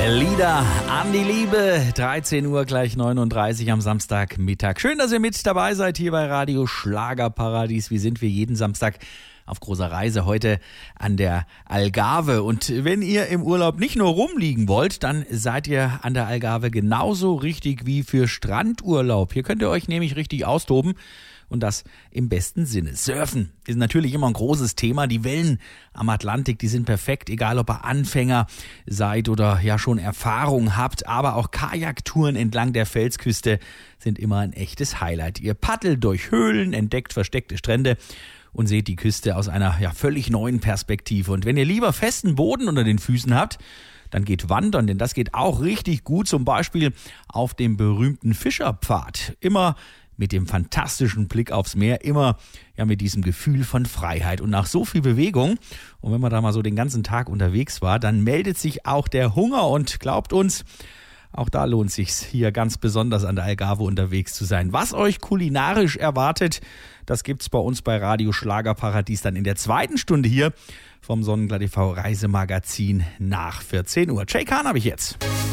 Lieder an die Liebe, 13 Uhr gleich 39 am Samstagmittag. Schön, dass ihr mit dabei seid hier bei Radio Schlagerparadies. Wie sind wir jeden Samstag auf großer Reise heute an der Algarve. Und wenn ihr im Urlaub nicht nur rumliegen wollt, dann seid ihr an der Algarve genauso richtig wie für Strandurlaub. Hier könnt ihr euch nämlich richtig austoben. Und das im besten Sinne. Surfen ist natürlich immer ein großes Thema. Die Wellen am Atlantik, die sind perfekt, egal ob ihr Anfänger seid oder ja schon Erfahrung habt. Aber auch Kajaktouren entlang der Felsküste sind immer ein echtes Highlight. Ihr paddelt durch Höhlen, entdeckt versteckte Strände und seht die Küste aus einer völlig neuen Perspektive. Und wenn ihr lieber festen Boden unter den Füßen habt, dann geht wandern, denn das geht auch richtig gut. Zum Beispiel auf dem berühmten Fischerpfad. Immer mit dem fantastischen Blick aufs Meer, immer mit diesem Gefühl von Freiheit und nach so viel Bewegung. Und wenn man da mal so den ganzen Tag unterwegs war, dann meldet sich auch der Hunger und glaubt uns, auch da lohnt sich's, hier ganz besonders an der Algarve unterwegs zu sein. Was euch kulinarisch erwartet, das gibt's bei uns bei Radio Schlagerparadies dann in der zweiten Stunde hier vom Sonnenglatt TV Reisemagazin nach 14 Uhr. Jay Kahn habe ich jetzt.